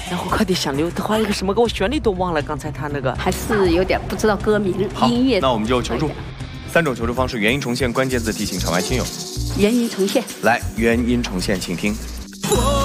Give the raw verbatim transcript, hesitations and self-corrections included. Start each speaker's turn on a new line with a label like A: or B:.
A: 然后快点想刘德华一个什么歌，我旋律都忘了。刚才他那个
B: 还是有点不知道歌名。
C: 好，
B: 音乐
C: 那我们就求助。三种求助方式，原音重现，关键字提醒场外亲友。
B: 原音重现。
C: 来，原音重现，请听。